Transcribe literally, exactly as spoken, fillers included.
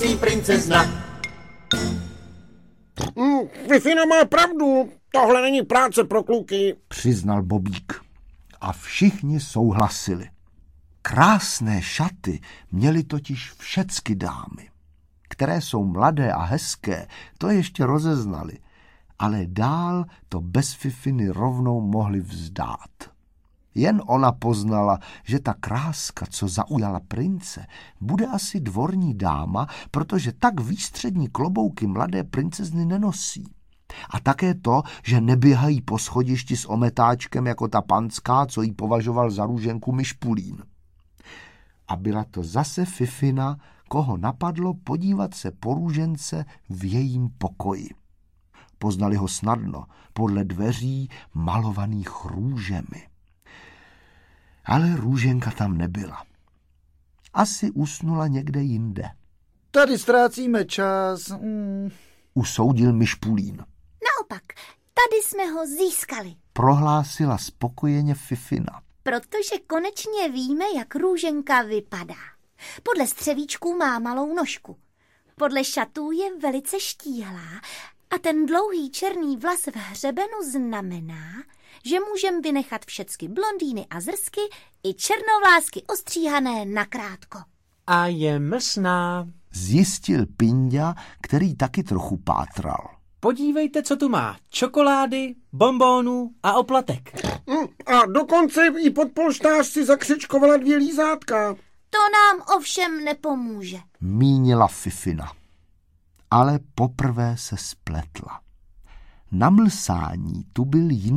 musí princezna. Mm, Fifina má pravdu, tohle není práce pro kluky, přiznal Bobík. A všichni souhlasili. Krásné šaty měly totiž všecky dámy. Které jsou mladé a hezké, to ještě rozeznali, ale dál to bez Fifiny rovnou mohli vzdát. Jen ona poznala, že ta kráska, co zaujala prince, bude asi dvorní dáma, protože tak výstřední klobouky mladé princezny nenosí. A také to, že neběhají po schodišti s ometáčkem jako ta panská, co jí považoval za růženku Myšpulín. A byla to zase Fifina, koho napadlo podívat se po růžence v jejím pokoji. Poznali ho snadno, podle dveří malovaných růžemi. Ale růženka tam nebyla. Asi usnula někde jinde. Tady ztrácíme čas. Mm. Usoudil Myšpulín. Naopak, tady jsme ho získali. Prohlásila spokojeně Fifina. Protože konečně víme, jak růženka vypadá. Podle střevíčků má malou nožku. Podle šatů je velice štíhlá a ten dlouhý černý vlas v hřebenu znamená, že můžeme vynechat všecky blondýny a zrsky i černovlásky ostříhané nakrátko. A je mlsná. Zjistil Pinďa, který taky trochu pátral. Podívejte, co tu má. Čokolády, bonbónů a oplatek. A dokonce i pod polštář si zakřičkovala dvě lízátka. To nám ovšem nepomůže, Mínila Fifina. Ale poprvé se spletla. Na mlsání tu byl jiný